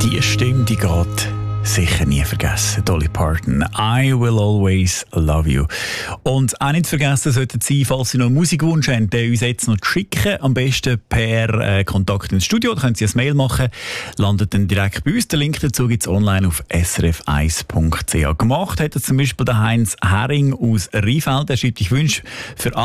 Die Stimme, die geht sicher nie vergessen. Dolly Parton, I Will Always Love You. Und auch nicht vergessen sollten Sie, falls Sie noch einen Musikwunsch haben, den uns jetzt noch schicken. Am besten per Kontakt ins Studio. Da können Sie ein Mail machen. Landet dann direkt bei uns. Den Link dazu gibt es online auf srf1.ch. Gemacht hat zum Beispiel der Heinz Hering aus Rheinfeld. Er schreibt, ich wünsche für